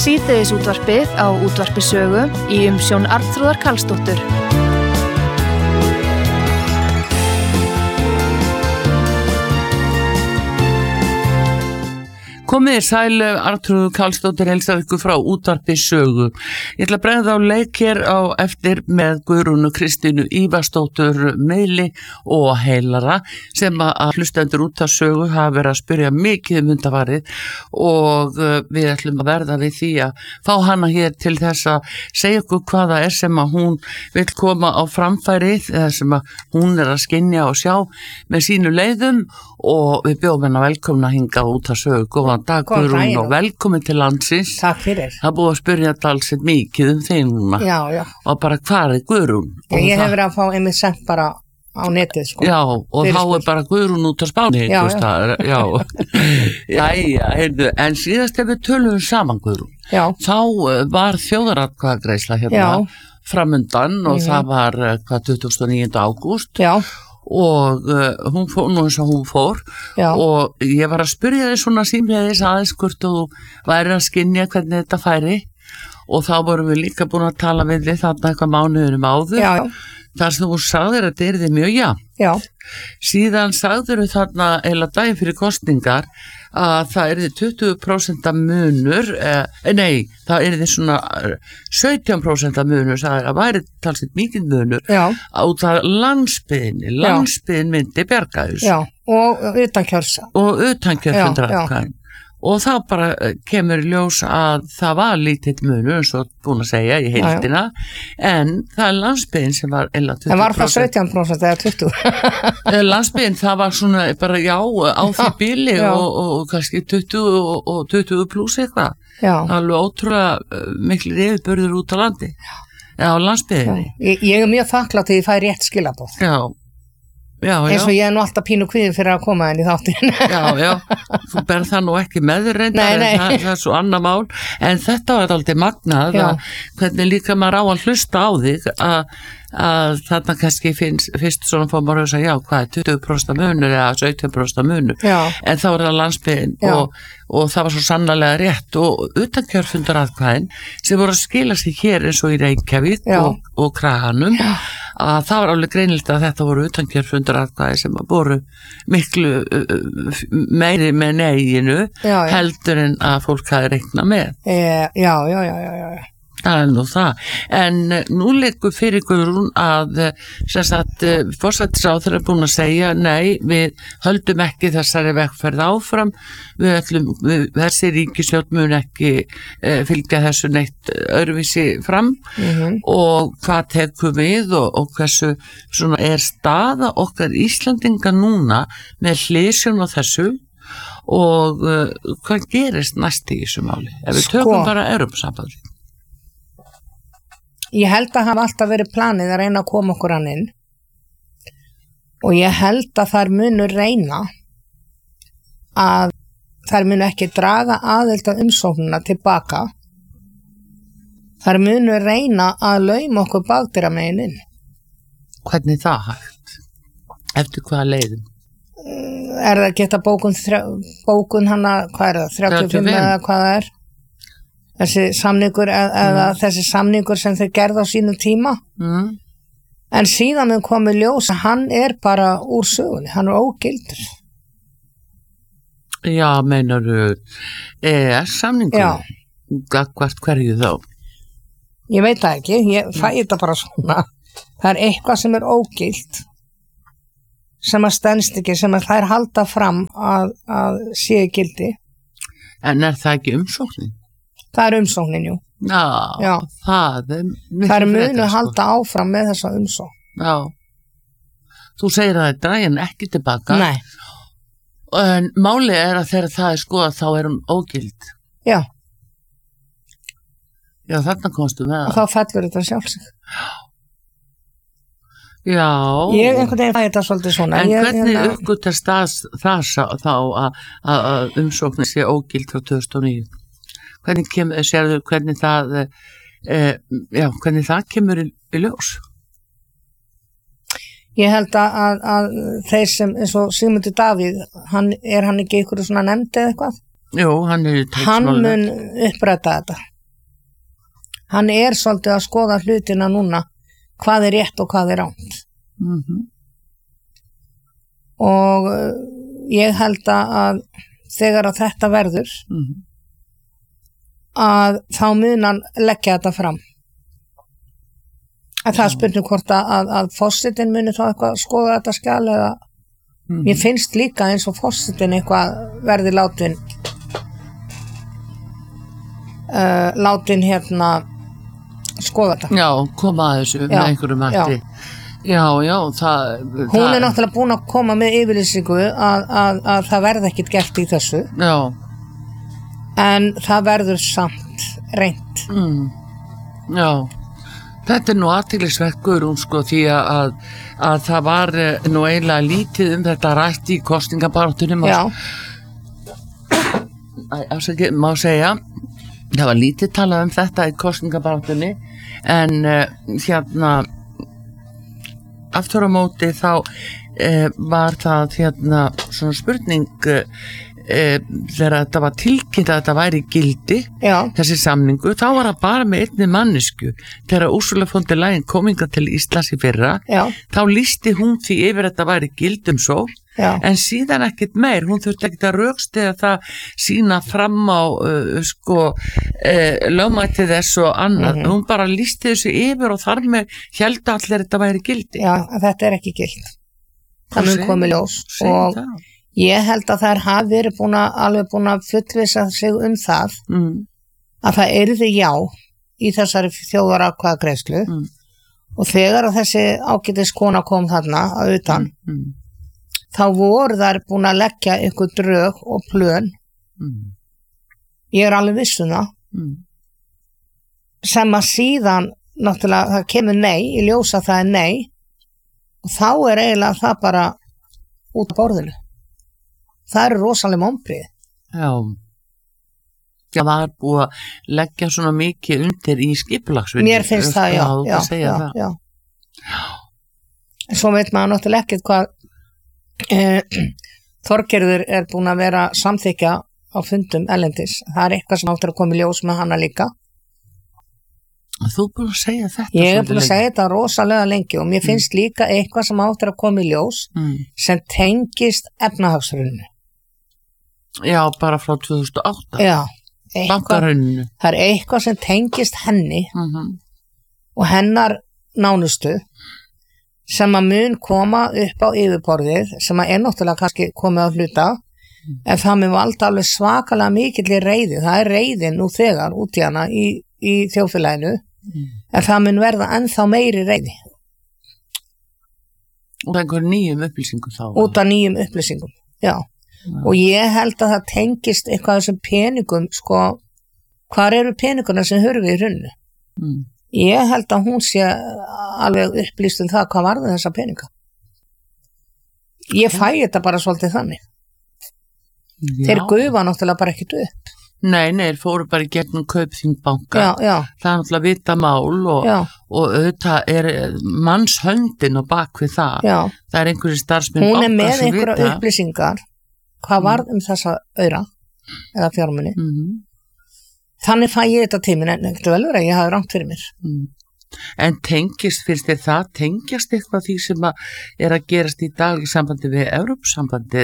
Síðdegisútvarpið á Útvarpi Sögu í umsjón Arnþrúðar Karlsdóttur. Komið sæl, Arnþrúður Karlsdóttir heilsar ykkur frá Útvarpi Sögu. Ég ætla að bregða á leik hér á eftir með Guðrúnu Kristínu Ívarsdóttur miðli og heilara sem að hlustendur Útvarpi Sögu hafa verið að spyrja mikið undanfarið og við ætlum að verða við því að fá hana hér til þess að segja ykkur hvaða er sem að hún vil koma á framfærið eða sem að hún er að skynja og sjá með sínu leiðum og við bjóðum hennar velkomna hingað Útvarpi Sögu. Góðan dag Guðrún og velkomin til landsins. Takk fyrir. Það búið að spyrja talsett mikið þig núna. Já. Og bara hvað er Guðrún? Ég hef verið að fá einmitt sent bara á netið sko. Já, og þá er bara Guðrún út á Spáni. Já. Jæja, heyrðu, en síðast ef við tölum saman Guðrún. Já. Þá var þjóðaratkvæðagreiðsla hérna framundan og það var 29. ágúst. Já. Og hún fór nú eins og hún fór og ég var að spyrja þig svona símleiðis aðeins hvort þú væri að skynja hvernig þetta færi og þá vorum við líka búin að tala við þig þarna eitthvað mánuðurum áður þar sem þú sagðir að þetta yrði mjög síðan sagður þau þarna eila daginn fyrir kosningar að það yrði 20% munur það yrði svona 17% munur það væri talsett mikið munur át að landsbyðin myndi bjarga þessu og utankjörfundaratkvæðin og þá bara kemur í ljós að það var lítill munur eins og búin að segja í heildina en það er landsbyðin sem var eða 20%. En var það 17% eða 20%? Landsbyðin það var svona bara á því bili og kannski 20 og 20 pluss eitthvað. Alveg ótrúlega miklu yfirbörður út á landi. Á landsbyðinni. Ég er mjög þakklátt að ég fæ rétt skilaboð. Eins og ég er nú alltaf pínu kvíðin fyrir að koma henni í þáttin. Þú berð það nú ekki með þér reyndar en það er svo annað mál en þetta var aldrei magnað hvernig líka maður á að hlusta á þig að þarna kannski fyrst svona fór maður að segja hvað er 20% munur eða 17% munur en þá er það landsbyggðin og það var svo sannarlega rétt og utankjörfundaratkvæðin sem voru að skila sig hér eins og í Reykjavík og Kraganum að það var alveg greinilegt að þetta voru utankjörfundaratkvæði sem voru miklu meiri með neginu heldur en að fólk hafi reiknað með. Já. Það er nú það, en nú liggur fyrir Guðrún að forsætisráðherra er búin að segja nei, við höldum ekki þessari vegferð áfram, þessi ríkisstjórn mun ekki fylgja þessu neitt öðruvísi fram og hvað tekum við og hversu svona er staða okkar Íslandinga núna með hliðsjón á þessu og hvað gerist næst í þessu máli? Ef við tökum bara Evrópusambandið. Ég held að hafa alltaf verið planið að reyna að koma okkur hann inn og ég held að þær munu reyna að þær munu ekki draga aðild að umsóknina tilbaka. Þær munu reyna að lauma okkur bakdyramegin inn. Hvernig það hægt? Eftir hvaða leiðum? Er það geta bókun hana, hvað er það, 35 eða hvað það er? Þessi samningur eða þessi samningur sem þeir gerðu á sínum tíma en síðan mun komið ljós að hann er bara úr sögunni, hann er ógildur. Já, meinarðu samningur? Hvert hverju þá? Ég veit það ekki, ég fæ þetta bara svona. Það er eitthvað sem er ógilt sem að stenst ekki, sem að þær halda fram að sé gildi. En er það ekki umsóknin? Það er umsóknin, jú. Já. Það er munu að halda áfram með þessa umsókn. Já. Þú segir að það drægin ekki tilbaka. Nei. En málið er að þegar það er skoðað þá er hún ógild. Já. Já, þarna komstu með það. Og þá fellur þetta sjálfsig. Já. Ég einhvern veginn fæ þetta svolítið svona. En hvernig uppgötast það þá að umsóknin sé ógild frá 2009? Hvernig það kemur í ljós? Ég held að þeir sem, eins og Sigmundur Davíð, hann ekki ykkur svona nefnd eða eitthvað? Jú, hann er hann mun uppræta þetta. hann svolítið að skoða hlutina núna, hvað rétt og hvað rangt. Og ég held að þegar að þetta verður að þá mun hann leggja þetta fram. En það spurning hvort að forsetinn muni þá eitthvað skoða þetta skjal eða mér finnst líka eins og forsetinn eitthvað verði látin skoða þetta. Já, koma að þessu með einhverjum hætti. Já, hún náttúrulega búin að koma með yfirlýsingu að það verði ekkit gert í þessu. Já. En það verður samt reynt. Já. Þetta nú athyglisvert Guðrún sko því að það var nú eiginlega lítið þetta rætt í kosningabaráttunum. Já. Má segja, það var lítið talað þetta í kosningabaráttunni en aftur á móti þá var það svona spurning þegar þetta var tilkynnt að þetta væri gildi þessi samningu, þá var það bara með einni mannesku. Þegar Ursula von der Leyen kom hingað til Íslands í fyrra þá lýsti hún því yfir þetta væri gildumsól en síðan ekkert meir, hún þurfti ekkert að rökstyðja það sína fram á lögmæti þess og annað, hún bara lýsti þessu yfir og þar með héldu allir þetta væri gildi. Já, þetta ekki gild, það mun komið ljós og ég held að þær hafi verið alveg búin að fullvissa sig það að það yrði já í þessari þjóðaratkvæðagreiðslu og þegar að þessi ágætis kona kom þarna að utan þá voru þær búin að leggja ykkur drög og plön. Ég alveg viss það sem að síðan náttúrulega það kemur nei, í ljós að það nei og þá eiginlega það bara út á borðinu. Það eru rosalega vonbrigði. Já. Það var búið að leggja svona mikið undir í skipulagsvinnu. Mér finnst það, já. En svo veit maður náttúrulega ekkert hvað Þorgerður búin að vera samþykja á fundum erlendis. Það eitthvað sem áttur að koma í ljós með hana líka. Þú búin að segja þetta? Ég búin að segja þetta rosalega lengi og mér finnst líka eitthvað sem áttur að koma í ljós sem tengist efnahagshruninu. Já, bara frá 2008. Já, bankarhruninu. Það eitthvað sem tengist henni og hennar nánustu sem að mun koma upp á yfirborðið sem að náttúrulega kannski komið á hluta en það mun valda alveg svakalega mikill reiði. Það reiðin nú þegar út í hana í þjóðfélaginu en það mun verða ennþá meiri reiði. Og einhver nýjum upplýsingum þá? Út af nýjum upplýsingum, já. Og ég held að það tengist eitthvað þessum peningum, hvar eru peninguna sem hurfi í hrunnu? Ég held að hún sé alveg upplýst það hvað varði þessa peninga. Ég fæ þetta bara svolítið þannig. Þeir gufa náttúrulega bara ekkert upp. Nei, þeir fóru bara í gegnum Kaupþing-banka. Já. Það náttúrulega vita mál og auðvitað mannshöndin og bak við það. Já. Það einhverjir starfsmenn banka sem vita. Hún með einhverja upplýsingar hvað varð þessa aura eða fjármuni. Þannig fæ ég þetta tímin en ekkert vel verið að ég hafi rangt fyrir mér. En tengist, finnst þér það tengjast eitthvað því sem að gerast í dag í sambandi við Evrópusambandið?